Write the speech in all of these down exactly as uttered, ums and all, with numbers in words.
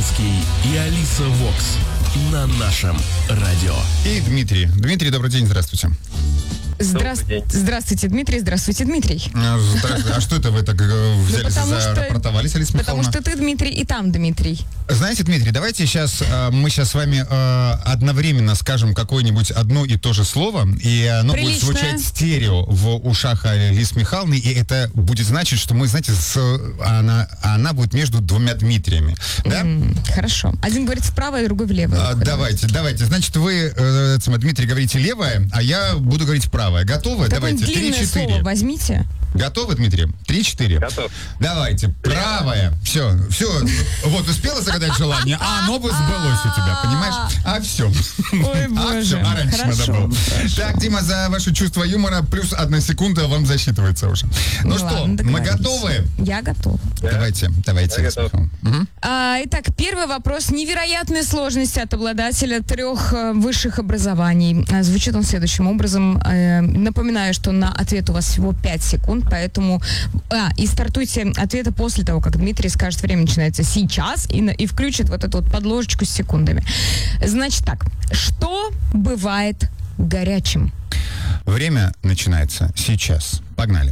Белинский и Алиса Вокс на нашем радио. И Дмитрий. Дмитрий, добрый день, здравствуйте. Здра... Здравствуйте, Дмитрий. Здравствуйте, Дмитрий. Здравствуйте. А что это вы так взялись, да зарапортовались, Алиса Михайловна? Потому что ты Дмитрий и там Дмитрий. Знаете, Дмитрий, давайте сейчас э, мы сейчас с вами э, одновременно скажем какое-нибудь одно и то же слово, и оно Приличное. будет звучать стерео в ушах Алисы Михайловны, и это будет значить, что мы, знаете, с, она, она будет между двумя Дмитриями. Да? Mm, хорошо. Один говорит вправо, другой влево. А, давайте, давайте. Значит, вы, э, Дмитрий, говорите левое, а я буду говорить правое. Готовы? Давайте. Длинное три-четыре. слово возьмите. Готовы, Дмитрий? Три-четыре. Готов. Давайте. Правое. Все, все. Вот успела загадать желание, а оно бы сбылось у тебя, понимаешь? А все. Ой, А боже. все, а раньше надо Хорошо, было. хорошо. Так, Дима, за ваше чувство юмора плюс одна секунда вам засчитывается уже. Ну, Ну что, ладно, мы договорились. готовы? Я готов. Давайте, давайте. Я готов. Мгм. А, итак, первый вопрос. Невероятной сложности от обладателя трех э, высших образований. А, звучит он следующим образом. Э, напоминаю, что на ответ у вас всего пять секунд, поэтому... А, и стартуйте ответы после того, как Дмитрий скажет, время начинается сейчас, и, на- и включит вот эту вот подложечку с секундами. Значит так, что бывает горячим? Время начинается сейчас. Погнали.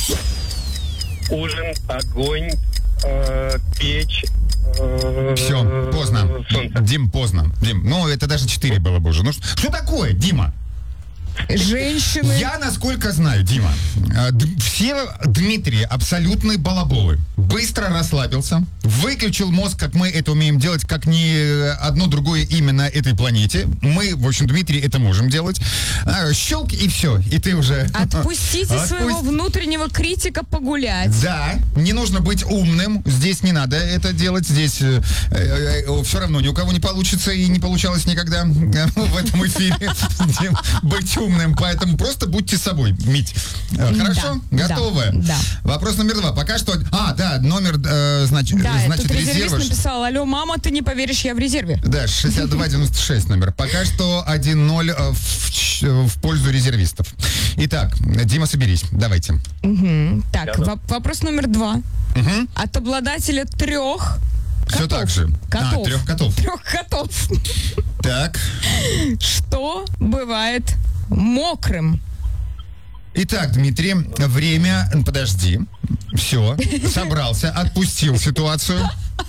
Ужин, огонь, э, печь. Э, Все, поздно. Солнце. Дим, поздно. Дим, ну это даже четыре было бы уже. Ну что, что такое, Дима? Женщины... Я, насколько знаю, Дима, э, д- все Дмитрии абсолютные балаболы. Быстро расслабился, выключил мозг, как мы это умеем делать, как ни одно другое имя на этой планете. Мы, в общем, Дмитрий, это можем делать. А, щелк, и все. И ты уже... Отпустите своего Отпусть- внутреннего критика погулять. Да, не нужно быть умным, здесь не надо это делать, здесь э, э, э, все равно ни у кого не получится и не получалось никогда э, в этом эфире Дим, быть умным, поэтому просто будьте собой, Мить. Э, Хорошо? Да, Готовы? да, да. Вопрос номер два. Пока что... А, да, номер, э, значит, Да, значит тут резервист резерва... написал: алло, мама, ты не поверишь, я в резерве. Да, шестьдесят два девяносто шесть номер. Пока что один ноль э, в, ч- в пользу резервистов. Итак, Дима, соберись. Давайте. Мгм. Так, Готов. воп- вопрос номер два. Мгм. От обладателя трех Все так же. котов. А, трех котов. Трех котов. Так. Что бывает мокрым? Итак, Дмитрий, время... Подожди. Все, собрался, отпустил ситуацию.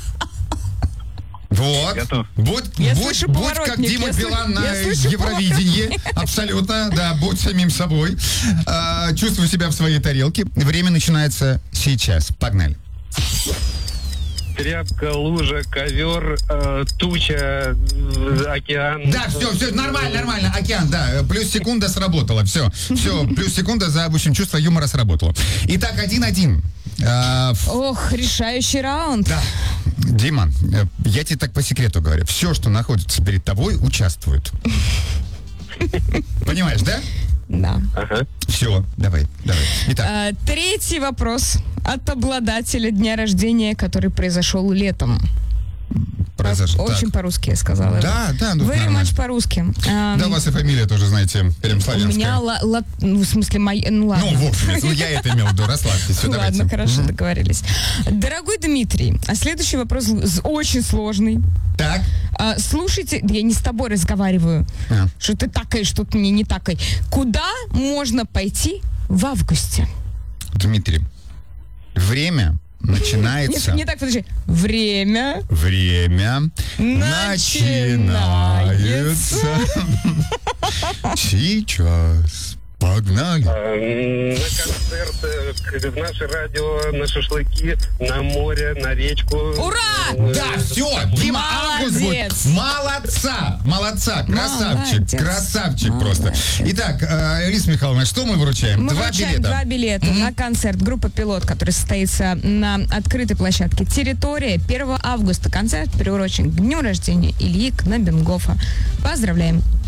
Вот. Готов. Будь, Я будь, слышу будь как поворотник, Дима я слышу- Билан на я слышу Евровидении. Абсолютно, да, будь самим собой. А, чувствуй себя в своей тарелке. Время начинается сейчас. Погнали. Тряпка, лужа, ковер, э, туча, э, океан. Да, все, все, нормально, нормально. Океан, да. Плюс секунда сработала. Все, все, плюс секунда за, в общем, чувство юмора сработало. Итак, один-один. А, в- Ох, решающий раунд. Да. Дима, э, я тебе так по секрету говорю. Все, что находится перед тобой, участвует. Понимаешь, да? Да. Ага. Все, давай, давай. Итак, А, третий вопрос от обладателя дня рождения, который произошел летом. произошло. Очень Так. по-русски я сказала. Да, да, ну Very нормально. much по-русски. А, Да, у вас и фамилия тоже, знаете, прям у славянская. меня, ла- ла- ну, в смысле, моя, ну ладно. Ну, в общем, ну, я это имел в виду, расслабьтесь, все, Ладно, давайте. хорошо, Мгм. договорились. Дорогой Дмитрий, а следующий вопрос з- очень сложный. Так, А, слушайте, да я не с тобой разговариваю, А. что ты такой, что ты мне не такой. Куда можно пойти в августе? Дмитрий, время Нет, начинается... не так, подожди. Время Время начинается. начинается. Сейчас. Погнали. Э, На концерт, э, в наше радио, на шашлыки, на море, на речку. Ура! Э, Да, все, Дима, август будет. Молодец. Молодца, молодца, красавчик, Молодец. красавчик просто. Молодец. Итак, э, Алиса Михайловна, что мы вручаем? Мы Два вручаем билета. два билета на концерт группы «Пилот», который состоится на открытой площадке «Территория». первого августа концерт приурочен к дню рождения Ильи Кнабенгофа. Поздравляем!